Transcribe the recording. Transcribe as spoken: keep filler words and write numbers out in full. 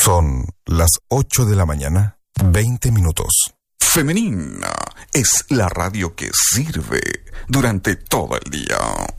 Son las ocho de la mañana, veinte minutos. Femenina es la radio que sirve durante todo el día.